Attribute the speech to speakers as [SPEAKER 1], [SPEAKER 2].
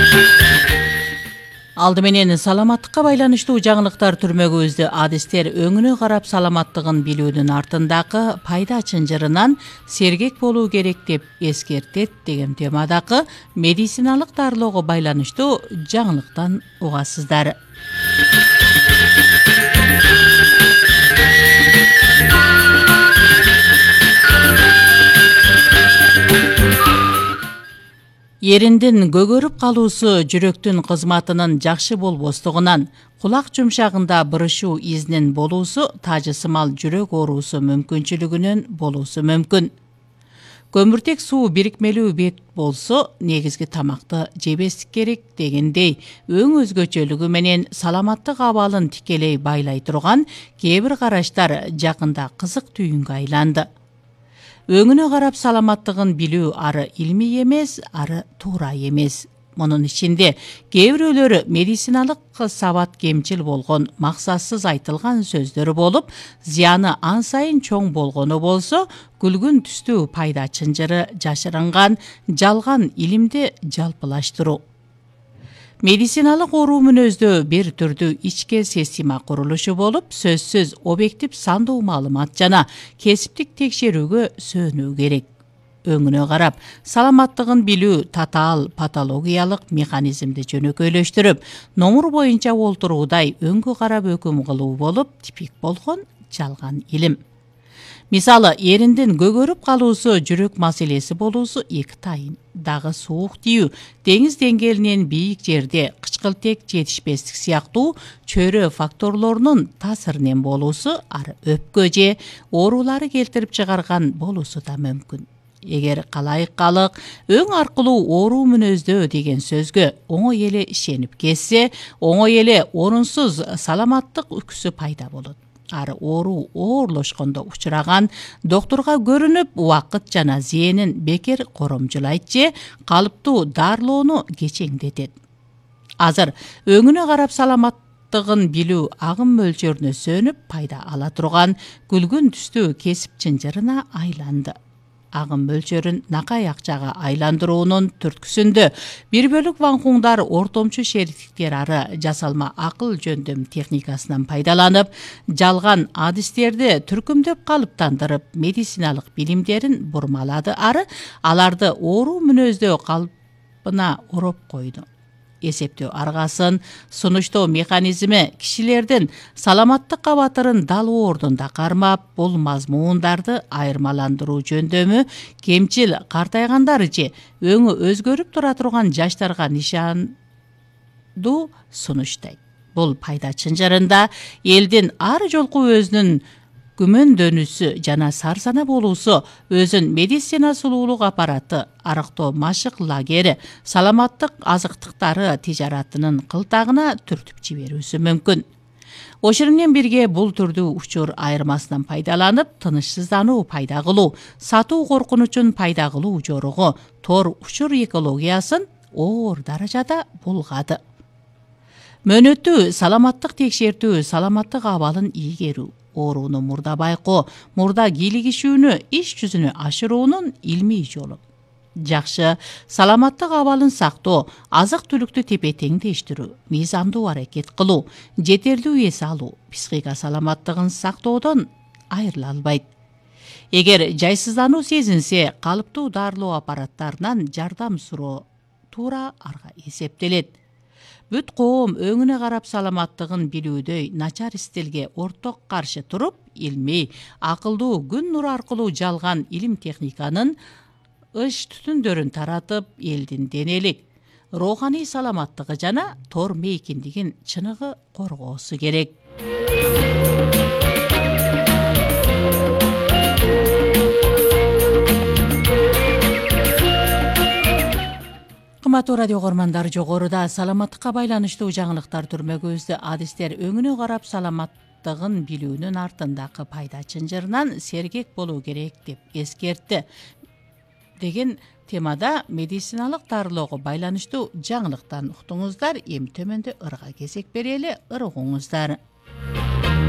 [SPEAKER 1] Алды менен саламаттыкка байланыштуу жаңылыктар түрмөгүбүздү адистер өңүнө карап саламаттыгын билүүнүн артындагы пайда чынжырынан сергек болуу керек деп эскертет деген темадагы медициналык дарылоого байланыштуу жаңылыктан угасыздар. Ериндин көгөрүп калуусу жүрөктүн кызматынын жакшы болбостугунан, кулак жумшагында бырышуу изинин болуусу тажысымал жүрөк оорусу мүмкүнчүлүгүнөн болуусу мүмкүн. Көмүртек суу бирикмелүү бет болсо, негизги тамакты жебестик керек дегендей, өң өзгөчөлүгү менен саламаттык абалын тикелей байлай турган кээ бир караштар жакында кызык түйүнгө айланды. Өңүнө карап саламаттыгын билүү ары илмий эмес, ары туура эмес. Мунун ичинде кээ бирөөлөрү медициналык сабат кемчил болгон, максатсыз айтылган сөздөр болуп, зыяны ан сайын чоң болгону болсо, күлгүн түстүү пайда чынжыры жашырынган, жалган илимди жалпылаштыруу. Медициналык оору мүнөздө бир түрдүү ичке система курулушу болуп, сөзсүз объектив сандуу маалымат жана кесиптик текшерүүгө сөөнүү керек. Өңүнө карап, саламаттыгын билүү татаал патологиялык механизмди жөнөкөйлөштүрүп, номур боюнча олтуруудай өңгө карап өкүм кылуу болуп, типик болгон жалган илим. Мисалы, ериндин көгөрүп калуусу жүрөк маселеси болуусу эки тайын. Дагы суук тийүү, деңиз деңгээлинен бийик жерде кычкылтек жетишпестик сыяктуу чөйрө факторлорунун таасиринен болуусу ары өпкө же оорулары келтирип чыгарган болуусу да мүмкүн. Эгер калайыккалык өң аркылуу оору мүнөздөө деген сөзгө оңой эле ишенип кетсе, оңой эле орунсуз саламаттык үкүсү пайда болот. Ары оору оорлошкондо учураган доктурга көрүнүп, убакыт жана зээнин бекер коромжулайт же калыптуу дарылоону кечеңдетет. Азыр өңүнө карап саламаттыгын билүү агым мөлчөрүнө сөнүп пайда ала турган күлгүн түстүү кесип чынжырына айланды. Агым мөлчөрүн накай акчага айландыруунун түрткүсүндө бир бөлүк ванкуңдар ортомчу шериктиктер ары жасалма акыл жөндөм техникасынан пайдаланып, жалган адистерди түркүмдөп калыптандырып, медициналык билимдерин бурмалады ары аларды оору мүнөздөө калпына ороп койду. Эсептөө аргасын, сунуштоо механизми кишилердин саламаттык кабатырын дал ордунда кармап, бул мазмуундарды айырмаландыруу жөндөмү кемчил картайгандар же өңү өзгөрүп тура турган жаштарга нишандуу сунуштайт. Бул пайда чынжырында элдин ар жолку өзүнүн күмөндөнүүсү жана сарсана болуусу, өзүн медицина сулуулук аппараты, арыктоо машык лагери, саламаттык азыктыктары тижаратынын кылтагына түртүп жиберүүсү мүмкүн. Ошол менен бирге бул түрдүү учур айырмасынан пайдаланып, тынычсыздануу пайда кылуу, сатуу коркунучун пайда кылуу жоругу тор учур экологиясын оор даражада булгады. Мөөнөттүү саламаттык текшертүү, саламаттык абалын ийгерүү, ооруну мурда байкоо, мурда кийлигишүүнү иш жүзүнө ашыруунун илмий жолу. Жакшы саламаттык абалын сактоо, азык түлүктү тепе-теңдештирүү, мыйзамдуу аракет кылуу, жетерлүү эс алуу психика саламаттыгын сактоодон айрыла албайт. Эгер жайсыздануу сезинсе, калыптуу дарылоо аппараттарынан жардам суроо туура арга эсептелет. Бүт коом өңүнө карап саламаттыгын билүүдөй начар стилге орток каршы туруп, илмий, акылдуу күн нуру аркылуу жалган илим техниканын ыш түтүндөрүн таратып, элдин денелик, рооханий саламаттыгы жана тор мейкиндигин чыныгы коргоосу керек. Кымбаттуу радио көрөрмандар, жогоруда саламаттыкка байланыштуу жаңылыктар түрмөгүбүздү адистер өңүнө карап саламаттыгын билүүнүн артындагы пайда чынжырынан сергек болуу керек деп эскертти деген темада медициналык дарылоого байланыштуу жаңылыктан уктуңуздар. Эми төмөндө ырга кезек берели, ыргыңыздар.